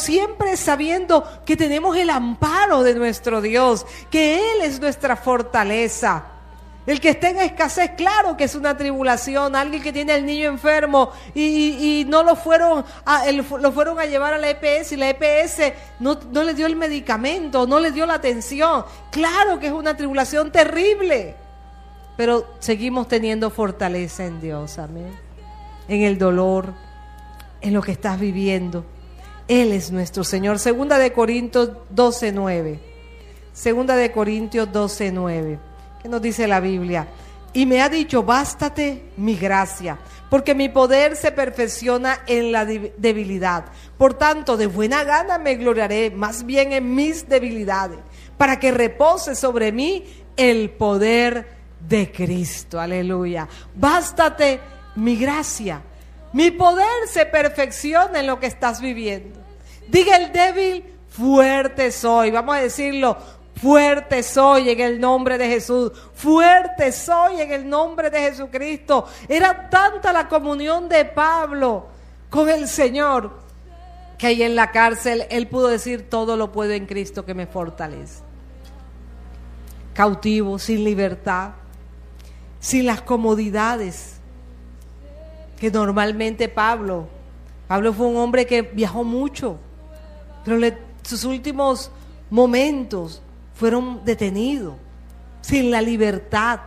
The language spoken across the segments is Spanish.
siempre sabiendo que tenemos el amparo de nuestro Dios, que Él es nuestra fortaleza. El que esté en escasez, claro que es una tribulación. Alguien que tiene al niño enfermo y no lo fueron a llevar a la EPS y la EPS no le dio el medicamento, no le dio la atención. Claro que es una tribulación terrible, pero seguimos teniendo fortaleza en Dios, amén. En el dolor, en lo que estás viviendo, Él es nuestro Señor. Segunda de Corintios 12:9. Segunda de Corintios 12:9. ¿Qué nos dice la Biblia? Y me ha dicho, bástate mi gracia, porque mi poder se perfecciona en la debilidad. Por tanto, de buena gana me gloriaré más bien en mis debilidades, para que repose sobre mí el poder de Cristo. Aleluya. Bástate mi gracia. Mi poder se perfecciona en lo que estás viviendo. Diga el débil, fuerte soy. Vamos a decirlo. Fuerte soy en el nombre de Jesús. Fuerte soy en el nombre de Jesucristo. Era tanta la comunión de Pablo con el Señor que ahí en la cárcel él pudo decir, todo lo puedo en Cristo que me fortalece. Cautivo, sin libertad, sin las comodidades que normalmente Pablo fue un hombre que viajó mucho, pero sus últimos momentos fueron detenidos, sin la libertad.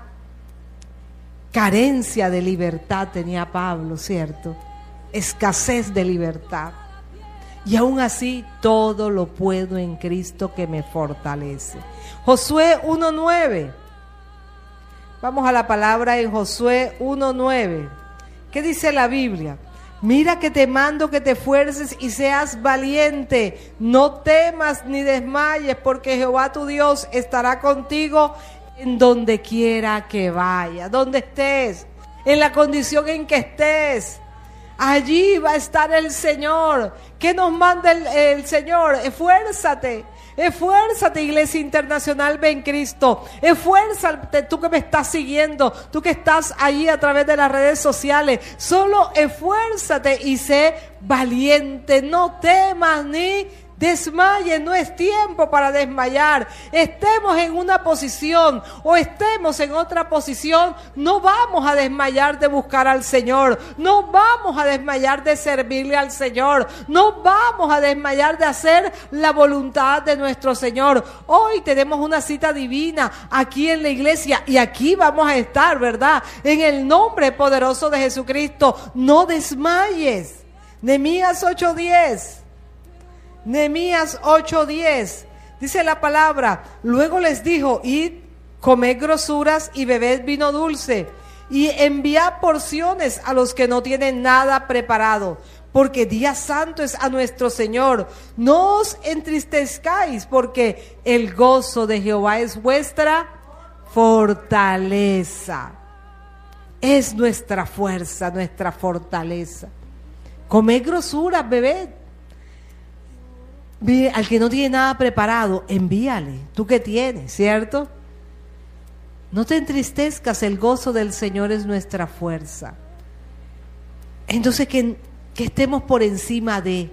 Carencia de libertad tenía Pablo, ¿cierto? Escasez de libertad. Y aún así, todo lo puedo en Cristo que me fortalece. Josué 1:9. Vamos a la palabra en Josué 1:9. ¿Qué dice la Biblia? Mira que te mando que te esfuerces y seas valiente, no temas ni desmayes, porque Jehová tu Dios estará contigo en donde quiera que vaya, donde estés, en la condición en que estés. Allí va a estar el Señor. ¿Qué nos manda el Señor? Esfuérzate. Esfuérzate, Iglesia Internacional Ven Cristo. Esfuérzate, tú que me estás siguiendo, tú que estás allí a través de las redes sociales. Solo esfuérzate y sé valiente. No temas ni desmayes, no es tiempo para desmayar. Estemos en una posición o estemos en otra posición, no vamos a desmayar de buscar al Señor, no vamos a desmayar de servirle al Señor, no vamos a desmayar de hacer la voluntad de nuestro Señor. Hoy tenemos una cita divina aquí en la iglesia y aquí vamos a estar, ¿verdad? En el nombre poderoso de Jesucristo, no desmayes. Nehemías 8:10. Nehemías 8:10, dice la palabra, luego les dijo, id, comed grosuras y bebed vino dulce, y enviad porciones a los que no tienen nada preparado, porque día santo es a nuestro Señor. No os entristezcáis, porque el gozo de Jehová es vuestra fortaleza. Es nuestra fuerza, nuestra fortaleza. Comed grosuras, bebed. Al que no tiene nada preparado, envíale. Tú que tienes, ¿cierto? No te entristezcas, el gozo del Señor es nuestra fuerza. Entonces que estemos por encima de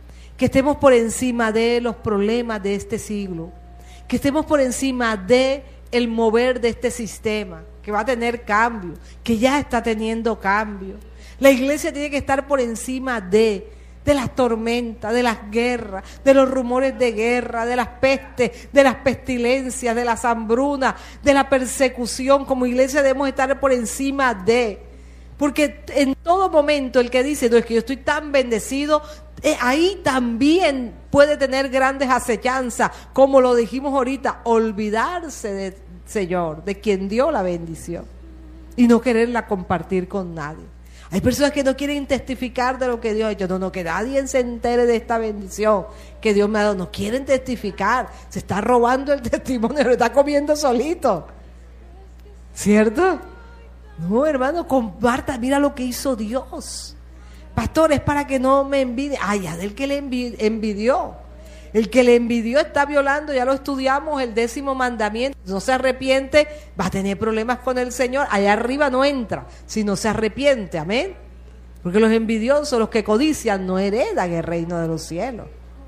los problemas de este siglo, que estemos por encima de el mover de este sistema, que va a tener cambio, que ya está teniendo cambio. La iglesia tiene que estar por encima de las tormentas, de las guerras, de los rumores de guerra, de las pestes, de las pestilencias, de las hambrunas, de la persecución. Como iglesia debemos estar por encima de, porque en todo momento el que dice, no, es que yo estoy tan bendecido, ahí también puede tener grandes acechanzas, como lo dijimos ahorita, olvidarse del Señor, de quien dio la bendición, y no quererla compartir con nadie. Hay personas que no quieren testificar de lo que Dios ha hecho. No, que nadie se entere de esta bendición que Dios me ha dado. No quieren testificar. Se está robando el testimonio, lo está comiendo solito. ¿Cierto? No, hermano, comparta, mira lo que hizo Dios. Pastor, es para que no me envidie. Ay, del que le envidió. El que le envidió está violando, ya lo estudiamos, el 10º mandamiento. No se arrepiente, va a tener problemas con el Señor. Allá arriba no entra, si no se arrepiente, amén. Porque los envidiosos, los que codician, no heredan el reino de los cielos.